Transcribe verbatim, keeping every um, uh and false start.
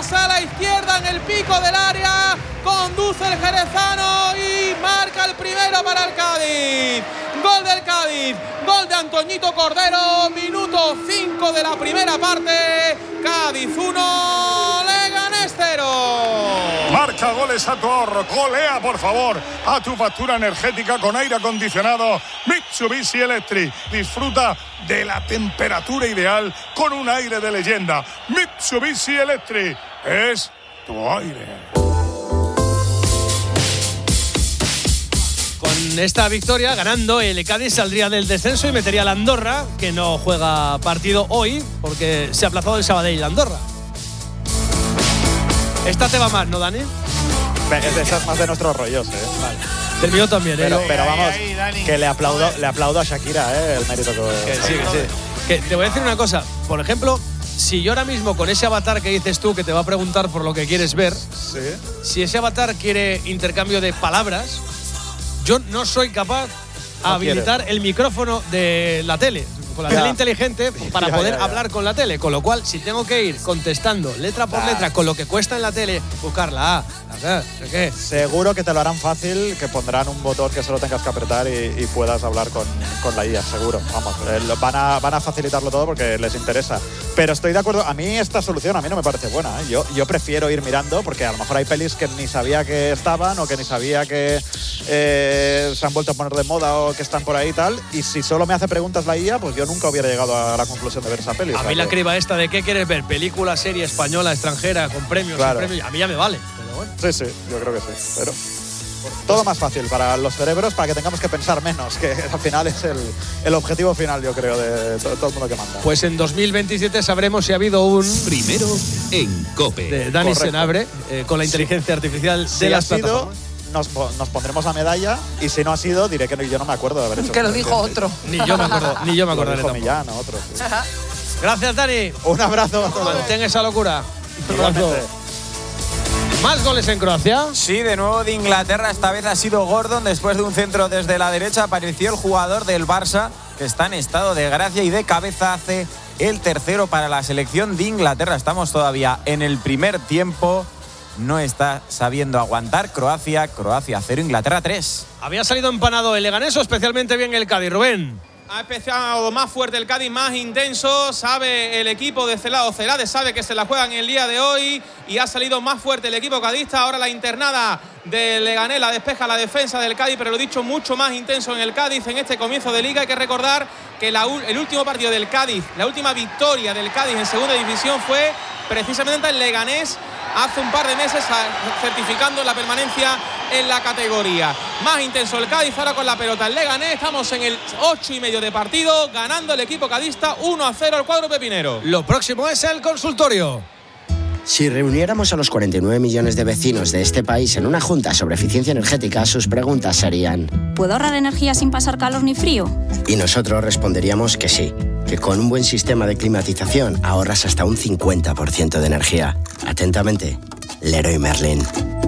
pasa a la izquierda en el pico del área, conduce el jerezano y marca el primero para el Cádiz. Gol del Cádiz, gol de Antoñito Cordero, minuto cinco de la primera parte. Cádiz uno, Leganés cero. Marca goles a tu ahorro, golea por favor a tu factura energética con aire acondicionado Mitsubishi Electric. Disfruta de la temperatura ideal con un aire de leyenda. Mitsubishi Electric es tu aire. Con esta victoria, ganando, el Cádiz saldría del descenso y metería a la Andorra, que no juega partido hoy porque se ha aplazado el Sabadell y la Andorra. Esta te va más, ¿no, Dani? Esa es más de nuestros rollos, ¿eh? Vale. Del mío también, ¿eh? Pero, Yo, pero vamos, ahí, ahí, que le aplaudo, le aplaudo a Shakira, ¿eh? El mérito que... que sí, que sí. Que te voy a decir una cosa. Por ejemplo, si yo ahora mismo con ese avatar que dices tú, que te va a preguntar por lo que quieres ver, Sí. si ese avatar quiere intercambio de palabras, yo no soy capaz de No habilitar quiere. el micrófono de la tele, con la Ya. tele inteligente, para Ya, poder ya, ya. hablar con la tele. Con lo cual, si tengo que ir contestando letra por Ya. letra con lo que cuesta en la tele, buscar la A, la B, no sé qué. Seguro que te lo harán fácil, que pondrán un botón que solo tengas que apretar y, y puedas hablar con, con la I A, seguro. Vamos, eh, lo- van a, van a facilitarlo todo porque les interesa. Pero estoy de acuerdo, a mí esta solución a mí no me parece buena, ¿eh? Yo, yo prefiero ir mirando porque a lo mejor hay pelis que ni sabía que estaban o que ni sabía que eh, se han vuelto a poner de moda o que están por ahí y tal. Y si solo me hace preguntas la I A, pues yo nunca hubiera llegado a la conclusión de ver esa peli. O A sea mí la que- criba esta de qué quieres ver, película, serie española, extranjera, con premios, Claro. sin premios, a mí ya me vale. Pero bueno. Sí, sí, yo creo que sí. Pero todo más fácil para los cerebros, para que tengamos que pensar menos, que al final es el, el objetivo final, yo creo, de to- todo el mundo que manda. Pues en dos mil veintisiete sabremos si ha habido un Primero en COPE. de Dani Correcto. Senabre eh, con la inteligencia artificial Si de ha las sido, plataformas. nos, po- nos pondremos la medalla, y si no ha sido, diré que no- yo no me acuerdo de haber hecho. Que lo dijo otro. Ni yo me acuerdo, ni yo me Lo acordaré dijo tampoco. Millán, otro. sí. Gracias, Dani. Un abrazo a todos. Mantén esa locura. Igualmente. Más goles en Croacia. Sí, de nuevo de Inglaterra, esta vez ha sido Gordon. Después de un centro desde la derecha apareció el jugador del Barça, que está en estado de gracia y de cabeza hace el tercero para la selección de Inglaterra. Estamos todavía en el primer tiempo. No está sabiendo aguantar Croacia. Croacia cero, Inglaterra tres. Había salido empanado el Leganés, o especialmente bien el Cádiz, Rubén. Ha empezado más fuerte el Cádiz, más intenso. Sabe el equipo de Celado Celades, sabe que se la juegan el día de hoy y ha salido más fuerte el equipo cadista. Ahora la internada de Leganés la despeja la defensa del Cádiz, pero lo dicho, mucho más intenso en el Cádiz en este comienzo de liga. Hay que recordar que la, el último partido del Cádiz, la última victoria del Cádiz en segunda división fue precisamente el Leganés hace un par de meses, certificando la permanencia en la categoría. Más intenso el Cádiz ahora con la pelota el Leganés. Estamos en el ocho y medio de partido, ganando el equipo cadista uno a cero al cuadro pepinero. Lo próximo es el consultorio. Si reuniéramos a los cuarenta y nueve millones de vecinos de este país en una junta sobre eficiencia energética, sus preguntas serían: ¿puedo ahorrar energía sin pasar calor ni frío? Y nosotros responderíamos que sí, que con un buen sistema de climatización ahorras hasta un cincuenta por ciento de energía. Atentamente, Leroy Merlin.